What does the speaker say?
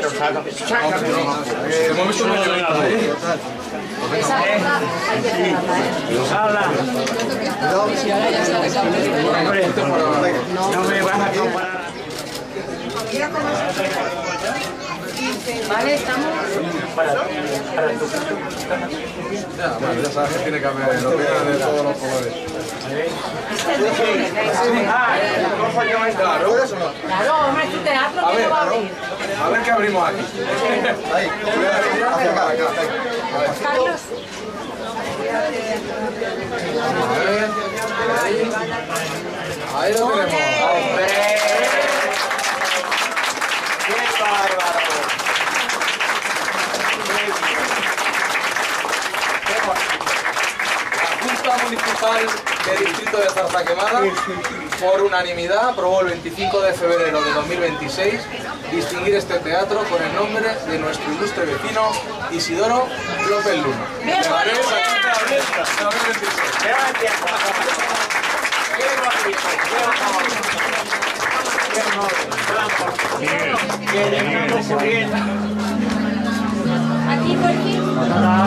Hemos visto una llorita ahí. No me vas a comparar. Vale, estamos. Para tu. Ya sabes que tiene que haber de todos los colores. Claro, eso no. Claro, hombre, tu teatro que no va a abrir. A ver qué abrimos aquí. Ahí, hacia acá, acá. Carlos. Ahí lo tenemos. ¡Qué bárbaro! La Junta Municipal del Distrito de Zarzaquemada, por unanimidad, aprobó el 25 de febrero de 2026 distinguir este teatro con el nombre de nuestro ilustre vecino Isidoro López Luna. ¡Bien, De María! Gracias. ¡Qué bonito! ¡Qué noble! ¡Qué bien! Aquí por aquí.